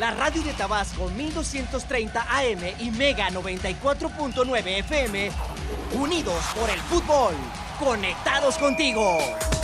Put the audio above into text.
la radio de Tabasco 1230 AM y Mega 94.9 FM, unidos por el fútbol, conectados contigo.